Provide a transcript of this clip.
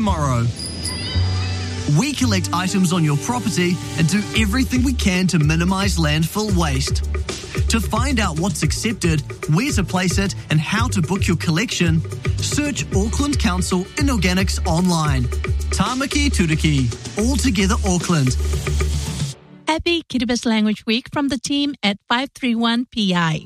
tomorrow. We collect items on your property and do everything we can to minimise landfill waste. To find out what's accepted, where to place it and how to book your collection, search Auckland Council Inorganics online. Tāmaki Turiki, all together Auckland. Happy Kiribati Language Week from the team at 531 PI.